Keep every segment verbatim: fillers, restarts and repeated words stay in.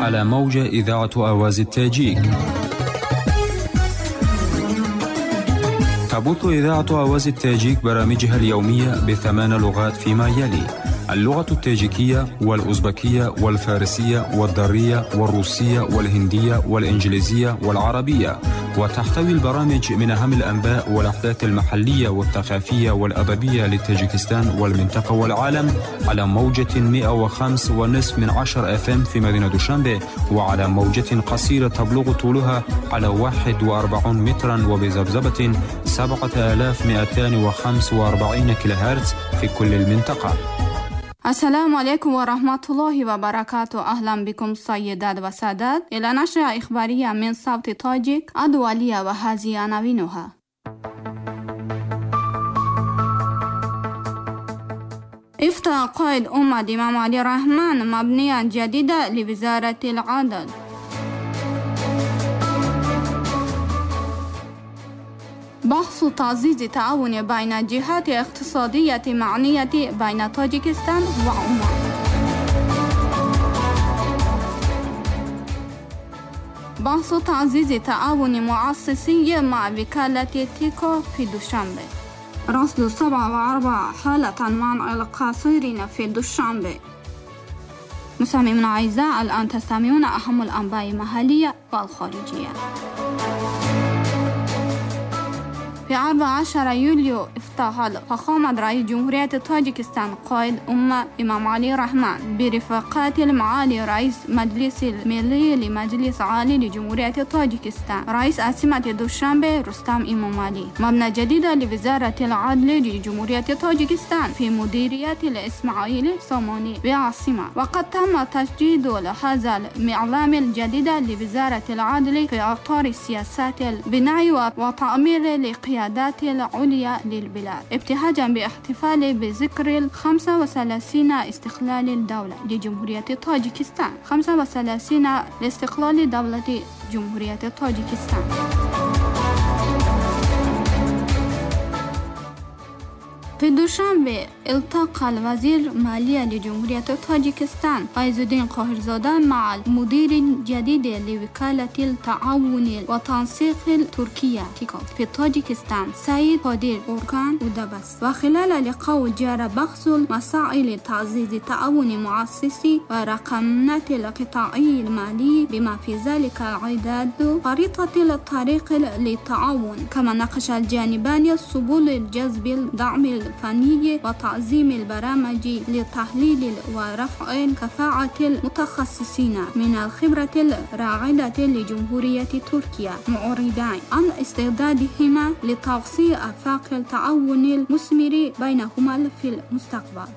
على موجة إذاعة آواز التاجيك. تبث إذاعة آواز التاجيك برامجها اليومية بثمان لغات فيما يلي: اللغة التاجيكية والأوزبكية والفارسية والدارية والروسية والهندية والإنجليزية والعربية. وتحتوي البرامج من أهم الأنباء والأحداث المحلية والثقافية والأدبية لتاجيكستان والمنطقة والعالم على موجة مئة وخمسة ونصف من عشر أف أم في مدينة دوشنبه، وعلى موجة قصيرة تبلغ طولها على واحد وأربعين مترا وبذبذبة سبعة آلاف ومئتين وخمسة وأربعين كيلوهرتز في كل المنطقة. السلام عليكم ورحمة الله وبركاته. أهلا بكم سيدات وسادات إلى نشرة إخبارية من صوت تاجيك الدولية، وهذه عناوينها. افتتح قائد أمة الإمام علي الرحمن مبنية جديدة لوزارة العدل. بحث تعزيز التعاون بين الجهات الاقتصادية معنية بين طاجيكستان وعمان. بحث تعزيز التعاون مؤسسي مع وكالة تيكو في دوشنبه. رصد سبعة وأربعين حالة منع القاصرين في دوشنبه. مستمعون أعزاء، الآن تستمعون أهم الأنباء المحلية والخارجية. في أربعة عشر يوليو افتتح فخامة رئيس جمهورية طاجيكستان قائد أمة إمام علي الرحمن برفقة المعالي رئيس مجلس الملي لمجلس عالي لجمهورية طاجيكستان رئيس عاصمة دوشنبه رستم إمامالي مبنى جديد لوزارة العدل لجمهورية طاجيكستان في مديرية الإسماعيلي سوموني بعاصمة. وقد تم تجديد هذا المعلم الجديد لوزارة العدل في إطار السياسات البناء وتأمير لقيادة القيادات العليا للبلاد، ابتهاجا باحتفال بذكر الخمسة وثلاثين استقلال الدولة لجمهورية طاجيكستان. خمسة وثلاثين لاستقلال دولة جمهورية طاجيكستان. في دوشنبه التقى الوزير مالية لجمهورية طاجيكستان عز الدين قاهرزاده مع المدير الجديد لوكالة التعاون والتنسيق التركية تيكو في طاجيكستان سيد قادر أوركان ودبس. وخلال اللقاء جرى بحث مسائل تعزيز التعاون المؤسسي ورقمنة القطاعي المالي بما في ذلك إعداد خريطة الطريق للتعاون. كما ناقش الجانبان سبل الجذب الدعم الفني وتعزيم البرامج لتحليل ورفع كفاءة المتخصصين من الخبرة الراعدة لجمهورية تركيا، معرضين عن استعدادهما لتوسيع آفاق التعاون المثمر بينهما في المستقبل.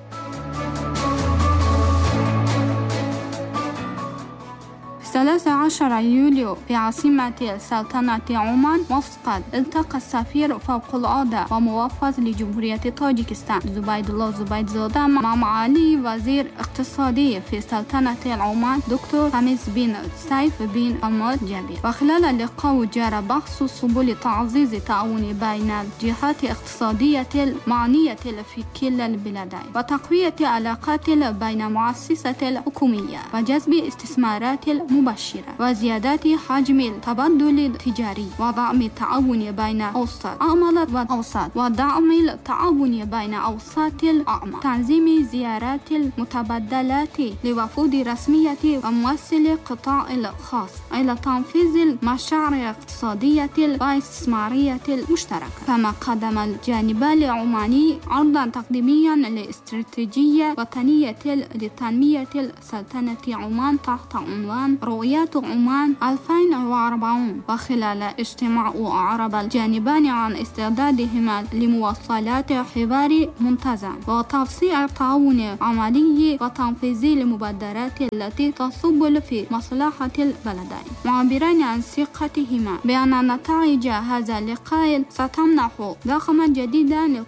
ثلاثة عشر يوليو في عاصمة سلطنة عمان مسقط التقى السفير فوق العادة وموفد لجمهورية طاجيكستان زبيد الله زبيدزاده مع معالي وزير اقتصادي في سلطنة عمان دكتور حميد بن سيف بن حماد جابر. وخلال اللقاء جرى بحث سبل تعزيز التعاون بين الجهات الاقتصادية المعنية في كلا البلدين وتقوية علاقات بين مؤسسات الحكومية وجذب استثمارات مباشرة وزيادة حجم التبادل التجاري ودعم التعاون بين أوساط عمالة وأوساط ودعم التعاون بين أوساط الأعمال، تنظيم زيارات المتبادلات لوفود رسمية وممثل القطاع الخاص إلى تنفيذ المشاريع الاقتصادية والاستثمارية المشتركة. كما قدم الجانبان العماني عرضا تقديميا لاستراتيجية وطنية لتنمية سلطنة عمان تحت عنوان رؤية عمان ألفين وأربعين. وخلال اجتماع أعرب الجانبان عن استعدادهما لمواصلات حوار منتظم وتوسيع التعاون العملي وتنفيذ المبادرات التي تصب في مصلحة البلدين، معبرين عن ثقتهما بأن نتائج هذا اللقاء ستمنح ضخما جديدا